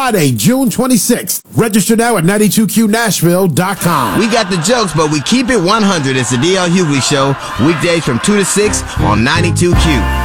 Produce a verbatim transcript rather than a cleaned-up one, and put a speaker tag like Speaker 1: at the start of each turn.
Speaker 1: Friday, June twenty-sixth. Register now at ninety-two Q Nashville dot com.
Speaker 2: We got the jokes, but we keep it one hundred. It's the D L Hughley Show, weekdays from two to six on ninety-two Q.